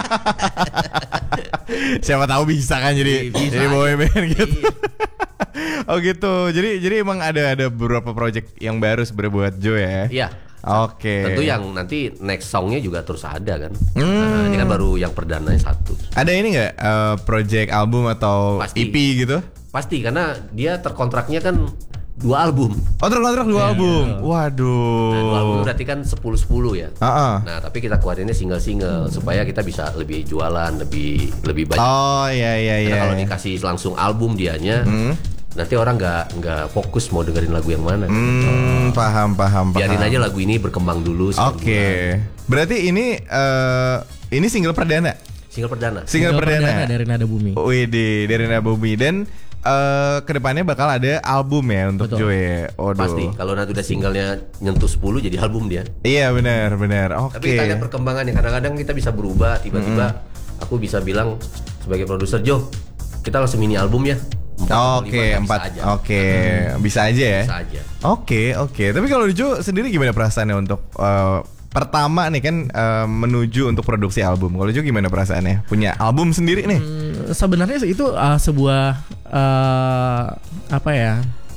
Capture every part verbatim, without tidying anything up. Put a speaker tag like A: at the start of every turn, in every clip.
A: Siapa tahu bisa kan jadi
B: bisa,
A: jadi boy band gitu.
B: Iya.
A: Oh gitu. Jadi jadi emang ada ada beberapa project yang baru sebenarnya buat Joe ya.
B: Iya.
A: Oke.
B: Tentu yang nanti next songnya juga terus ada kan.
A: Hmm.
B: Nah, ini kan baru yang perdananya satu.
A: Ada ini nggak uh, project album atau
B: Pasti.
A: E P gitu?
B: Pasti karena dia terkontraknya kan dua album.
A: Oh terkontrak dua
B: Yeah.
A: album. Waduh.
B: Nah, dua album berarti kan sepuluh sepuluh ya.
A: Uh-uh.
B: Nah, tapi kita keluarinnya single-single hmm. supaya kita bisa lebih jualan, lebih lebih banyak.
A: Oh iya iya iya.
B: Karena kalau dikasih langsung album dianya, hmm. nanti orang nggak nggak fokus mau dengerin lagu yang mana.
A: Hmm, paham paham paham.
B: Biarin aja lagu ini berkembang dulu.
A: Oke. Okay. Berarti ini uh, ini single perdana.
B: Single perdana.
A: Single, single perdana.
C: perdana dari Nada Bumi.
A: Wih, dari Nada Bumi dan Uh, kedepannya bakal ada album ya untuk Joe. Oh,
B: pasti. Kalau nanti udah singlenya nyentuh sepuluh jadi album dia.
A: Iya benar benar. Oke.
B: Tapi kita lihat perkembangannya. Kadang-kadang kita bisa berubah. Tiba-tiba mm-hmm. aku bisa bilang sebagai produser Joe, kita langsung mini album ya.
A: Oke, empat. Oke, bisa aja ya.
B: Bisa aja.
A: Oke oke. Tapi kalau Joe sendiri gimana perasaannya untuk uh, pertama nih kan uh, menuju untuk produksi album. Kalau Joe gimana perasaannya? Punya album sendiri nih?
C: Hmm, sebenarnya itu uh, sebuah uh, apa ya?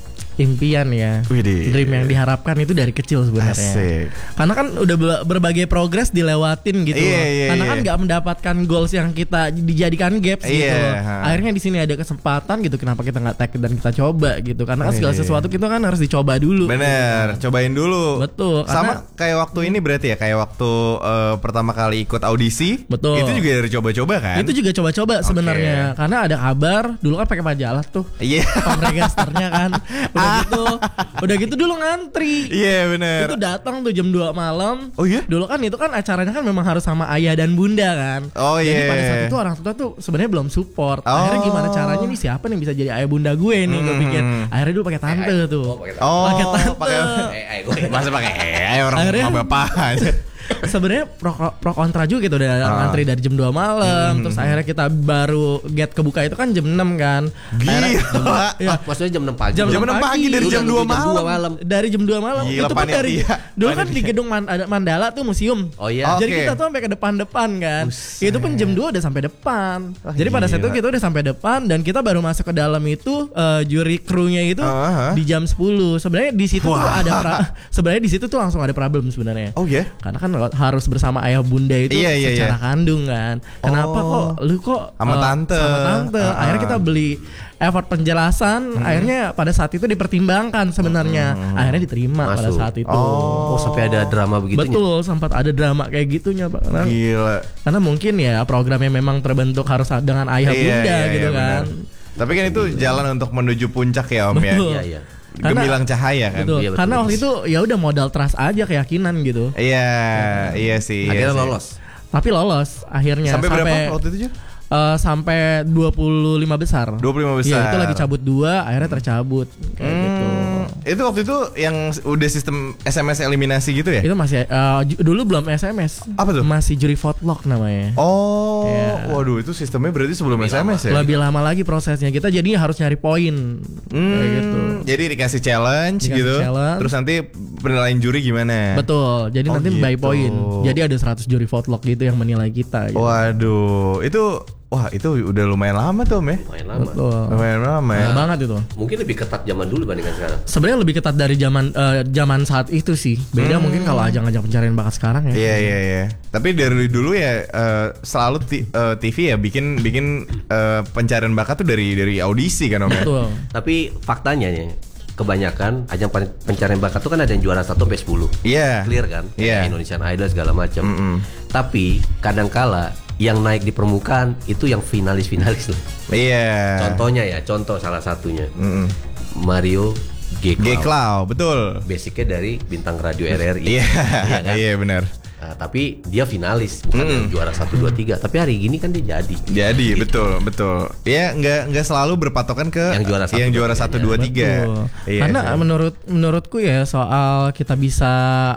C: Impian ya.
A: Widih.
C: Dream yang diharapkan itu dari kecil sebenarnya.
A: Asik.
C: Karena kan udah berbagai progres dilewatin gitu.
A: Iya, iya,
C: Karena
A: iya.
C: kan nggak mendapatkan goals yang kita dijadikan gaps
A: Iya,
C: gitu.
A: ha.
C: Akhirnya di sini ada kesempatan gitu. Kenapa kita nggak take dan kita coba gitu? Karena kan
A: Oh,
C: segala
A: iya, iya.
C: sesuatu kita kan harus dicoba dulu.
A: Bener, cobain dulu.
C: Betul.
A: Sama kayak waktu ini berarti ya, kayak waktu uh, pertama kali ikut audisi.
C: Betul.
A: Itu juga dari coba-coba kan?
C: Itu juga coba-coba
A: Oke.
C: sebenarnya. Karena ada kabar dulu kan pakai majalah tuh.
A: Iya.
C: Pemregisternya kan. Udah gitu. Udah gitu dulu ngantri.
A: Iya bener.
C: Itu datang tuh jam dua malam.
A: Oh iya?
C: Dulu kan itu kan acaranya kan memang harus sama ayah dan bunda kan.
A: Oh
C: Jadi
A: iya.
C: pada saat itu orang tua tuh sebenarnya belum support.
A: Oh.
C: Akhirnya gimana caranya nih siapa nih bisa jadi ayah bunda gue nih gue
A: Hmm.
C: pikir. Akhirnya dulu pakai tante
B: Eh,
C: tuh.
B: oh, pakai tante.
A: Oh,
C: Pakai tante.
A: pakai
B: Eh, eh, gue
A: masa pakai eh orang
C: Akhirnya-
A: sama bapak aja.
C: Sebenarnya pro, pro kontra juga gitu udah
A: Ah.
C: ngantri dari jam dua malam. Terus akhirnya kita baru get kebuka itu kan jam enam kan. Akhirnya-
A: Gila.
C: Iya.
B: Ah, maksudnya jam enam pagi.
C: Jam
A: Jam enam pagi dari
B: Udah
A: jam dua
B: nunggu
A: malam.
B: malam.
C: Dari jam dua malam.
A: Gila,
C: itu pun dari
A: panitia.
C: dulu kan di
A: Panitia.
C: gedung Man- ada Mandala tuh museum.
B: Oh iya.
A: Oh.
C: Jadi
A: Oke.
C: kita tuh sampai ke depan-depan kan.
A: Buset.
C: Itu pun jam dua udah sampai depan.
A: Wah,
C: Jadi pada saat itu
A: gila.
C: kita udah sampai depan dan kita baru masuk ke dalam itu uh, juri krunya itu
A: Uh-huh.
C: di jam sepuluh. Sebenarnya di situ tuh
A: Wah.
C: ada pra- sebenarnya di situ tuh langsung ada problem sebenarnya.
A: Oh ya?
C: Karena kan harus bersama ayah bunda itu
A: Iya, iya,
C: secara
A: iya.
C: kandung kan. Kenapa
A: Oh.
C: kok lu kok
A: Sama
C: uh,
A: tante.
C: sama tante.
A: Uh-uh.
C: Akhirnya kita beli effort penjelasan. Akhirnya pada saat itu dipertimbangkan sebenarnya. Akhirnya diterima pada
B: Masuk.
C: saat itu.
B: Oh, sampai ada drama begitunya.
C: Betul, sempat ada drama kayak gitunya Pak. Karena,
A: Gila.
C: karena mungkin ya programnya memang terbentuk harus dengan ayah
A: Iya,
C: bunda
A: iya,
C: gitu
A: iya,
C: kan.
A: benar. Tapi kan itu jalan untuk menuju puncak ya Om
C: Betul.
A: ya.
B: Iya, iya.
C: Karena-
A: Gemilang cahaya kan.
C: Betul.
B: Iya, betul.
C: Karena waktu itu ya udah modal trust aja keyakinan gitu.
A: Iya, iya sih. iya
B: Akhirnya
A: sih.
B: lolos.
C: Tapi lolos akhirnya
A: Sampai, berapa waktu itu, Jo?
C: eh, sampai dua puluh lima besar.
A: dua puluh lima besar.
C: Iya, itu lagi cabut dua, akhirnya tercabut kayak gitu.
A: Hmm, itu waktu itu yang udah sistem S M S eliminasi gitu ya?
C: Itu masih eh, ju- dulu belum S M S.
A: Apa tuh?
C: Masih juri vote-lock namanya.
A: Oh,
C: Iya.
A: waduh itu sistemnya berarti sebelum
B: Lebih
A: S M S ya?
C: Lebih lama lagi prosesnya. Kita jadi harus nyari poin.
A: Hmm,
C: Kayak gitu.
A: Jadi dikasih challenge
C: Dikasih
A: gitu.
C: challenge.
A: Terus nanti penilaian juri gimana?
C: Betul. Jadi
A: Oh,
C: nanti by
A: gitu.
C: poin. Jadi ada seratus juri vote-lock gitu yang menilai kita gitu.
A: Waduh, itu wah itu udah lumayan lama tuh, Meh.
B: Lumayan lama.
C: Betul.
A: Lumayan lama ya.
C: Lama banget itu.
B: Mungkin lebih ketat zaman dulu bandingkan sekarang.
C: Sebenarnya lebih ketat dari zaman eh, zaman saat itu sih. Beda
A: Hmm.
C: mungkin kalau ajang-ajang pencarian bakat sekarang ya.
A: Iya iya iya. Tapi dari dulu ya eh, selalu ti- eh, T V ya bikin bikin eh, pencarian bakat tuh dari dari audisi kan Om ya.
C: Betul.
B: Tapi faktanya nih, kebanyakan ajang pen- pencarian bakat tuh kan ada yang juara satu sampai sepuluh.
A: Iya.
B: Clear kan?
A: Iya.
B: Kayak Indonesian Idol segala macam.
A: Mm-mm.
B: Tapi kadangkala yang naik di permukaan itu yang finalis-finalis loh.
A: Iya.
B: Contohnya ya, contoh salah satunya
A: Mm-mm.
B: Mario G.
A: G
B: Cloud.
A: Cloud, betul.
B: Basicnya dari bintang radio R R I.
A: Iya.
B: Iya kan?
A: Iya benar.
B: Nah, tapi dia finalis bukan yang juara satu dua tiga. Tapi hari gini kan dia jadi.
A: Jadi
B: Gitu.
A: betul betul. Ya nggak nggak selalu berpatokan ke
B: Yang juara satu,
A: yang
B: dua,
A: juara
B: tiga.
A: satu dua tiga.
C: Betul.
A: Iya,
C: Karena
A: sih.
C: menurut menurutku ya soal kita bisa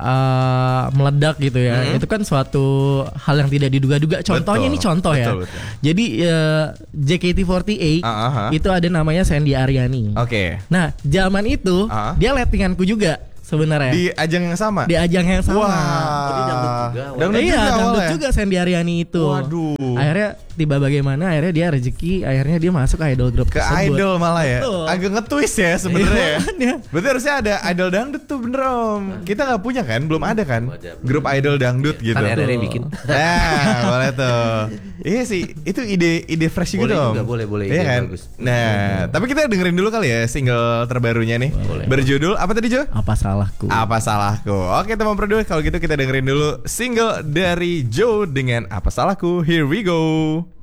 C: uh, meledak gitu ya.
A: Hmm.
C: Itu kan suatu hal yang tidak diduga-duga. Contohnya
A: Betul.
C: ini contoh ya.
A: Betul, betul.
C: Jadi uh, J K T empat delapan
A: Ah, ah, ah.
C: itu ada namanya Sandy Aryani.
A: Oke.
C: Nah, zaman itu
A: Ah.
C: dia lettinganku juga. sebenarnya.
A: Di ajang yang sama.
C: Di ajang yang sama.
A: Wah.
B: Oh, dia dangdut juga.
A: Dangdut
C: Iya,
A: juga
C: dangdut
A: awalnya.
C: juga Sandy Aryani itu.
A: Waduh.
C: Akhirnya tiba bagaimana? Akhirnya dia rezeki, akhirnya dia masuk ke idol group
A: Ke
C: tersebut.
A: idol malah ya.
C: Betul.
A: Agak nge-twist ya sebenarnya ya.
C: Iya, makanya.
A: Berarti harusnya ada idol dangdut tuh bener Om. Kita nggak punya kan? Belum ada kan?
B: Belum ada, belum.
A: Grup idol dangdut gitu.
B: Kan R R I bikin.
A: Nah, boleh tuh. Iya sih, itu ide ide fresh juga
B: Boleh
A: tuh, Om.
B: juga, boleh, boleh,
A: Iya
B: ide
A: kan?
B: bagus.
A: Nah, tapi kita dengerin dulu kali ya single terbarunya nih.
B: Boleh.
A: Berjudul apa tadi, Jo?
C: Apa salahku?
A: Apa salahku? Oke teman produser, kalau gitu kita dengerin dulu single dari Joe dengan Apa Salahku. Here we go.